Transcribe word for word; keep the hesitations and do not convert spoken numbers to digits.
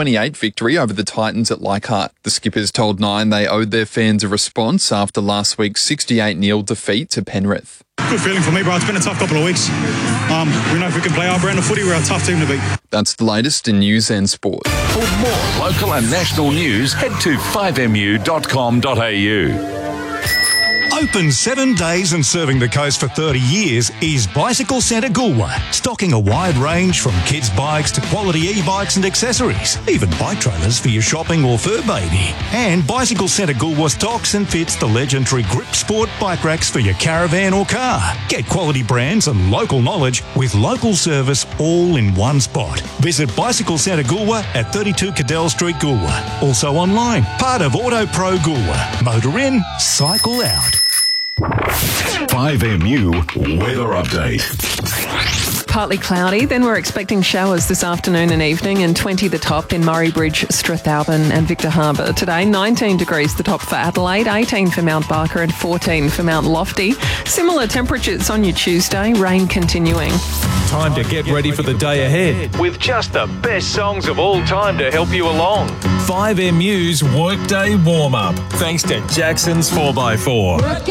twenty-eight victory over the Titans at Leichhardt. The Skippers told Nine they owed their fans a response after last week's sixty-eight nil defeat to Penrith. Good feeling for me, bro. It's been a tough couple of weeks. Um, we know if we can play our brand of footy, we're a tough team to beat. That's the latest in news and sport. For more local and national news, head to five m u dot com dot a u. Open seven days and serving the coast for thirty years is Bicycle Centre Goolwa, stocking a wide range from kids' bikes to quality e-bikes and accessories, even bike trailers for your shopping or fur baby. And Bicycle Centre Goolwa stocks and fits the legendary Grip Sport bike racks for your caravan or car. Get quality brands and local knowledge with local service all in one spot. Visit Bicycle Centre Goolwa at thirty-two Cadell Street, Goolwa. Also online, part of Auto Pro Goolwa. Motor in, cycle out. five M U Weather Update. Partly cloudy, then we're expecting showers this afternoon and evening, and twenty the top in Murray Bridge, Strathalbyn and Victor Harbour. Today, nineteen degrees the top for Adelaide, eighteen for Mount Barker and fourteen for Mount Lofty. Similar temperatures on your Tuesday, rain continuing. Time to get ready for the day ahead with just the best songs of all time to help you along. five M U's Workday Warm-Up, thanks to Jackson's four by four.